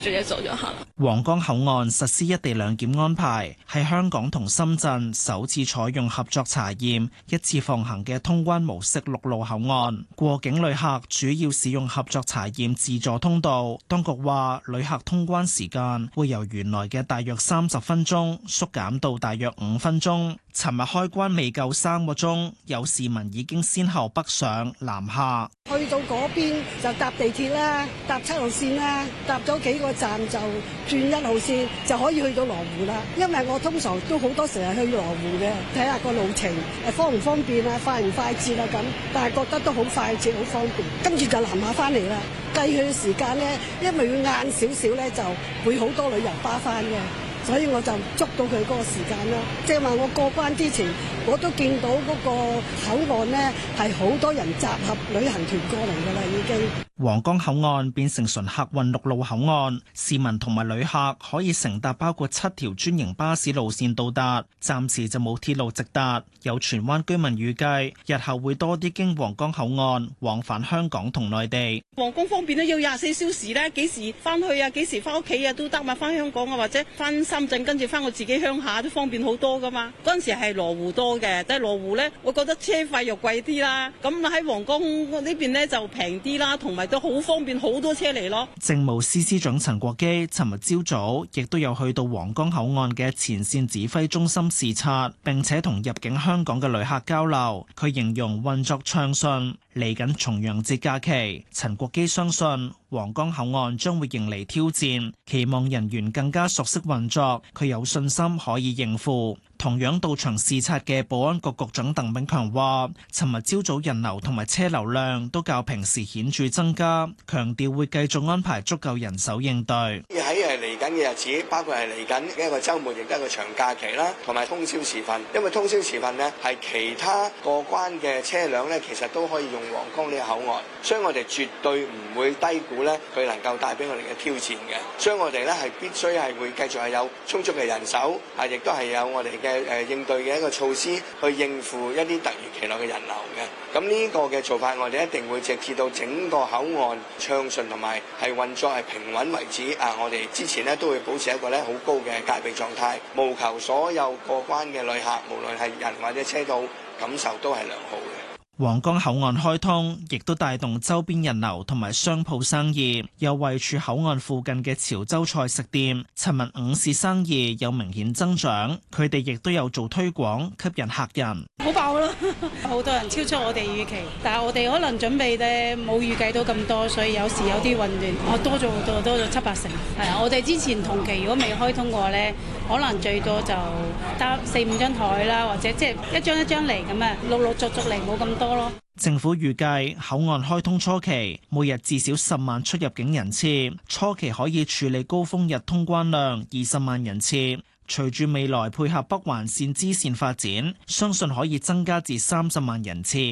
直接走就好了。 皇崗口岸實施一地兩檢安排，係香港同深圳首次採用合作查驗、一次放行嘅通關模式陸路口岸。過境旅客主要使用合作查驗自助通道。當局話，旅客通關時間會由原來嘅大約30分鐘縮減到大約5分鐘。尋日開關未夠3個鐘，有市民已經先後北上南下。 去到嗰邊就搭地鐵啦，搭7號線啦，搭咗幾個站就轉1號線就可以去到羅湖啦。因為我通常都好多時係去羅湖嘅，睇下個路程方唔方便啊，快唔快捷啊咁。但係覺得都好快捷，好方便。跟住就南下翻嚟啦。計佢嘅時間咧，因為要晏少少咧，就會好多旅遊巴翻嘅。所以我就捉到佢嗰個時間啦，即係話我過關之前，我都見到嗰個口岸呢係好多人集合旅行團過嚟㗎啦，已經。 皇崗口岸變成純客運陸路口岸，市民同埋旅客可以乘搭包括7條專營巴士路線到達，暫時就冇鐵路直達。有荃灣居民預計，日後會多啲經皇崗口岸往返香港同內地。 皇崗方面都要24小時咧，幾時翻去啊，幾時翻屋企啊都得嘛，翻香港啊或者翻深圳，跟住翻我自己鄉下都方便好多噶嘛。嗰陣時係羅湖多嘅，但係羅湖咧，我覺得車費又貴啲啦。咁喺皇崗呢邊咧就平啲啦，同埋都好方便，好多車嚟咯。 政務司司長陳國基尋日朝早亦都有去到皇崗口岸嘅前線指揮中心視察，並且同入境香港嘅旅客交流。佢形容運作暢順。嚟緊重陽節假期，陳國基相信皇崗口岸將會迎嚟挑戰，期望人員更加熟悉運作，佢有信心可以應付。同樣到場視察嘅保安局局長鄧炳強話，尋日朝早人流同埋車流量都較平時顯著增加，強調會繼續安排足夠人手應對。 喺嚟緊嘅日子，包括係嚟緊嘅一個週末，亦都係一個長假期啦，同埋通宵時分。因為通宵時分呢，係其他過關嘅車輛呢，其實都可以用皇崗呢個口岸，所以我哋絕對唔會低估呢佢能夠帶俾我哋嘅挑戰嘅。所以我哋呢係必須係會繼續係有充足嘅人手，亦都係有我哋嘅應對嘅一個措施去應付一啲突如其來嘅人流嘅。咁呢個嘅做法，我哋一定會直至到整個口岸暢順同埋係運作係平穩為止。我哋之前呢都會保持一個咧好高嘅戒備狀態，務求所有過關嘅旅客，無論係人或者車道，感受都係良好嘅。 皇崗口岸開通，亦都帶動周邊人流同埋商鋪生意。又位處口岸附近嘅潮州菜食店，尋日午市生意有明顯增長。佢哋亦都有做推廣，吸引客人。 好爆咯！好多人超出我哋預期，但係我哋可能準備咧冇預計到咁多，所以有時有啲混亂。多咗好多，多咗7、8成。係啊，我哋之前同期如果未開通嘅話咧，可能最多就得4、5張台啦，或者即係一張一張嚟咁啊，陸陸續續嚟冇咁多咯。 政府預計口岸開通初期每日至少10萬出入境人次，初期可以處理高峰日通關量20萬人次。隨住未來配合北環線支線發展，相信可以增加至30萬人次。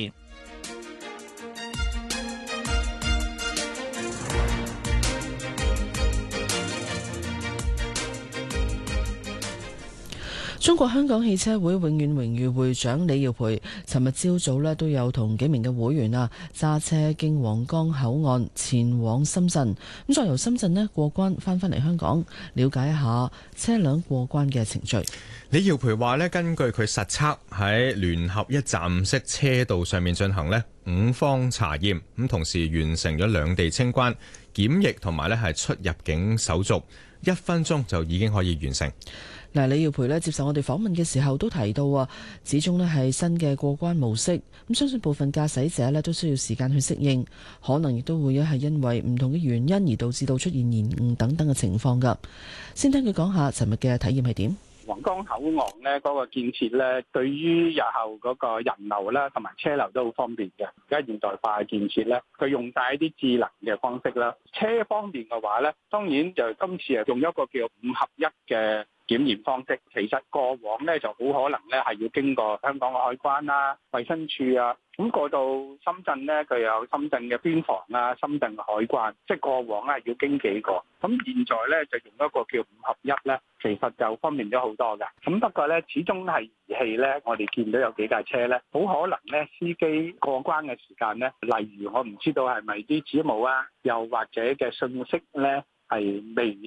中國香港汽車會永遠榮譽會長李耀培尋日朝早咧都有同幾名嘅會員揸車經皇崗口岸前往深圳，咁再由深圳咧過關翻嚟香港，了解一下車輛過關嘅程序。 李耀培話咧，根據佢實測喺聯合一站式車道上面進行5方查驗，咁同時完成咗兩地清關檢疫同埋係出入境手續，1分鐘就已經可以完成。 嗱，李耀培接受我哋訪問嘅時候都提到始終係新嘅過關模式，咁相信部分駕駛者都需要時間去適應，可能亦都會係因為唔同嘅原因而導致到出現延誤等等嘅情況㗎。先聽佢講下尋日嘅體驗係點。 皇崗口岸咧嗰個建設咧，對於日後嗰個人流啦同埋車流都好方便嘅。而家現代化嘅建設咧，佢用晒一啲智能嘅方式啦。車方面嘅話咧，當然就今次係用一個叫5合1嘅檢驗方式。其實過往咧就好可能咧係要經過香港嘅海關啦、衛生署啊，咁過到深圳咧，佢有深圳嘅邊防啊、深圳嘅海關，即係過往咧要經幾個。咁現在咧就用一個叫5合1咧，其實就方便咗好多㗎。咁不過咧，始終係儀器咧，我哋見到有幾架車咧，好可能咧司機過關嘅時間咧，例如我唔知道係咪啲指模啊，又或者嘅信息咧係未